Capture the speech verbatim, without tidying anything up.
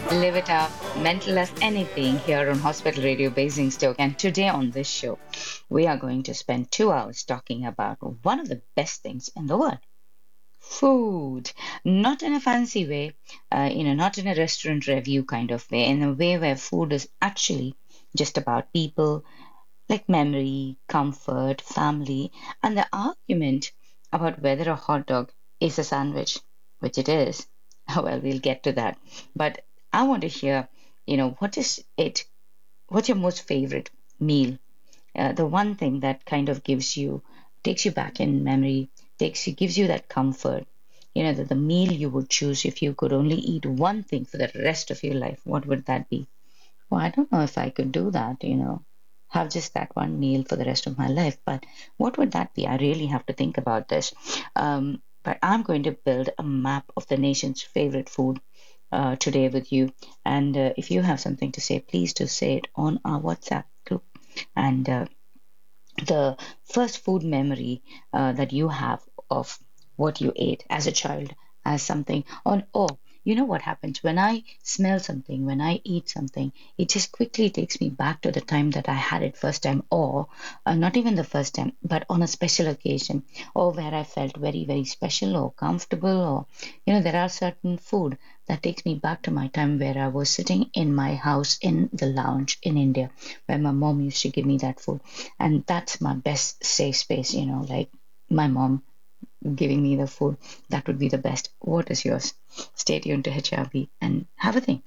Live it up, mental as anything here on Hospital Radio Basingstoke. And today on this show, we are going to spend two hours talking about one of the best things in the world, food. Not in a fancy way, uh, you know, not in a restaurant review kind of way, in a way where food is actually just about people, like memory, comfort, family, and the argument about whether a hot dog is a sandwich, which it is. Well, we'll get to that. But I want to hear, you know, what is it? What's your most favorite meal? Uh, the one thing that kind of gives you, takes you back in memory, takes you, gives you that comfort. You know, that the meal you would choose if you could only eat one thing for the rest of your life, what would that be? Well, I don't know if I could do that, you know, have just that one meal for the rest of my life. But what would that be? I really have to think about this. Um, but I'm going to build a map of the nation's favorite food uh, today with you. And uh, if you have something to say, please do say it on our WhatsApp group. And uh, the first food memory uh, that you have of what you ate as a child as something on oh you know what happens when I smell something, when I eat something, it just quickly takes me back to the time that I had it first time, or uh, not even the first time, but on a special occasion, or where I felt very very special or comfortable, or you know there are certain food that takes me back to my time where I was sitting in my house in the lounge in India, where my mom used to give me that food, and that's my best safe space, you know, like my mom giving me the food. That would be the best. What is yours? Stay tuned to H R B and have a think.